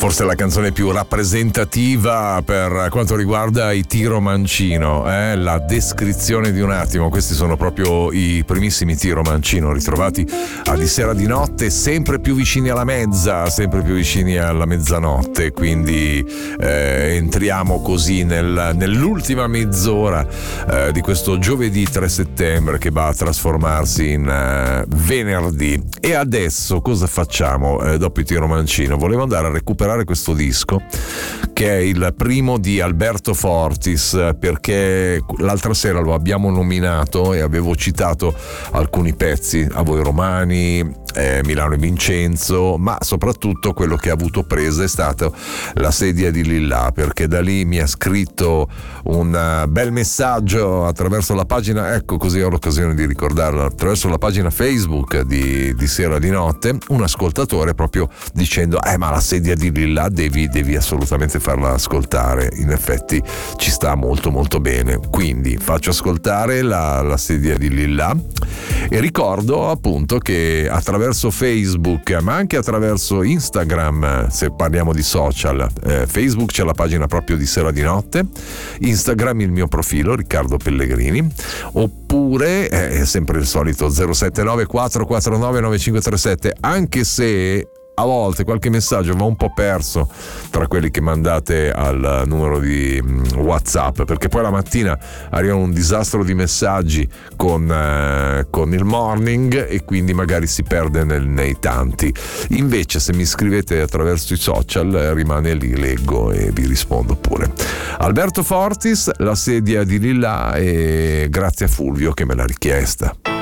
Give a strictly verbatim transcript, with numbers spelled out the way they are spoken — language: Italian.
forse la canzone più rappresentativa per quanto riguarda i Tiro Mancino, eh? La descrizione di un attimo. Questi sono proprio i primissimi Tiro Mancino, ritrovati a Di sera di notte, sempre più vicini alla mezza, sempre più vicini alla mezzanotte, quindi eh, entriamo così nel, nell'ultima mezz'ora eh, di questo giovedì tre settembre che va a trasformarsi in eh, venerdì. E adesso cosa facciamo eh, dopo i Tiro Mancino? Volevo andare a recuperare questo disco che è il primo di Alberto Fortis, perché l'altra sera lo abbiamo nominato e avevo citato alcuni pezzi, A voi romani, eh, Milano e Vincenzo, ma soprattutto quello che ha avuto presa è stato La sedia di Lillà, perché da lì mi ha scritto un bel messaggio attraverso la pagina, ecco così ho l'occasione di ricordarlo, attraverso la pagina Facebook di, di Sera di Notte, un ascoltatore proprio dicendo eh ma La sedia di Lillà devi, devi assolutamente farla ascoltare, in effetti ci sta molto molto bene, quindi faccio ascoltare la, la sedia di Lillà e ricordo appunto che attraverso Facebook ma anche attraverso Instagram, se parliamo di social, eh, Facebook c'è la pagina proprio di Sera di Notte, Instagram il mio profilo Riccardo Pellegrini, oppure è eh, sempre il solito zero sette nove quattro quattro nove nove cinque tre sette, anche se a volte qualche messaggio va un po' perso tra quelli che mandate al numero di WhatsApp, perché poi la mattina arriva un disastro di messaggi con, eh, con il morning e quindi magari si perde nel, nei tanti. Invece se mi scrivete attraverso i social eh, rimane lì, leggo e vi rispondo pure. Alberto Fortis, La sedia di Lillà, e grazie a Fulvio che me l'ha richiesta.